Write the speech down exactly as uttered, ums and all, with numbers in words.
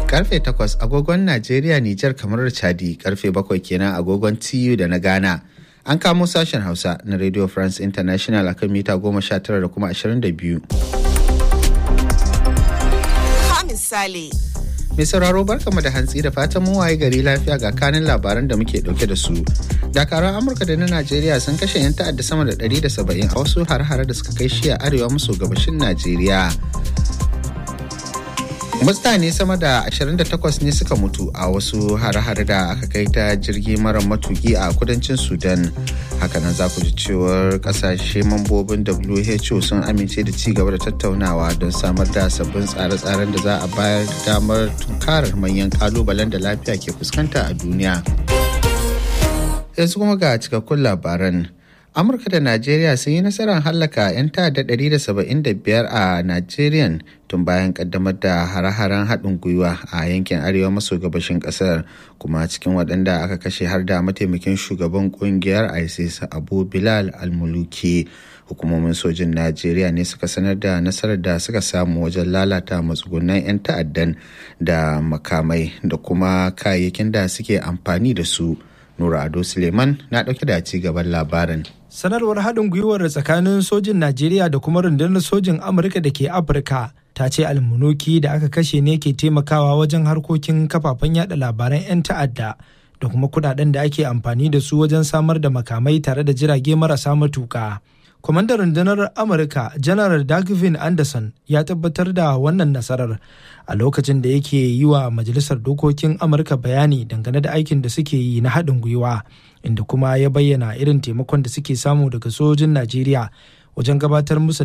Karfe takwas agogon Najeriya, Nijar, kamar Chadi, karfe bakwai kenan agogon T U da na Ghana. An kamo sashen Hausa na Radio France International akan mita goma sha tara da kuma ashirin da biyu. Misali. Mai sauraro barkamu da hantsi da fatan mu waye gari lafiya ga kanin labaran da muke dauke da su. Dakaran Amurka da na Najeriya sun kashe 'yan ta'adda sama da ɗari da saba'in a wasu har-hare da suka kai shi a arewa maso gabashin Najeriya. Mutane sama da ashirin da takwas ne suka mutu a wasu hare-hare da aka kai ta jirgi mara matuki a kudancin Sudan. Hakanan za ku ji cewar kasashe mambobin W H O sun amince da ci gaba da tattaunawa don samar da sabbin tsare-tsaren da za a bayar da damar tunkarar manyan kalubalen da lafiya ke fuskanta a duniya. Yanzu kuma ga cikakkun labaran. Amurka da Najeriya sun yi nasarar hallaka 'yan ta'adda ɗari da saba'in da biyar a Najeriya tun bayan kaddamar da hare-haren haɗin gwiwa a yankin arewa maso gabashin ƙasar, kuma cikin waɗanda aka kashe har da mataimakin shugaban ƙungiyar ISIS Abu Bilal al-Muluki. Hukumomin sojin Najeriya ne suka sanar da nasarar da suka samu wajen lalata matsugunan 'yan ta'addan da makamai da kuma kayayyakin da suke amfani da su. Nura Ado Suleiman na ɗauke da ci gaban labarin. Sanarwar haɗin gwiwar tsakanin sojin Najeriya da kuma rundunar sojin Amurka da ke Afirka ta ce almunuki da aka kashe ne ke taimakawa wajen harkokin kafafen yada labaran 'yan ta'adda da kuma kudaden da ake amfani da su wajen samar da makamai tare da jirage marasa matuka. Kwamandan rundunar Amurka, Janar Dagvin Anderson, ya tabbatar da wannan nasarar a lokacin da yake yi wa Majalisar Dokokin Amurka bayani dangane da aikin da suke yi na haɗin gwiwa, inda kuma ya bayyana irin taimakon da suke samu daga sojin Najeriya wajen gabatar musu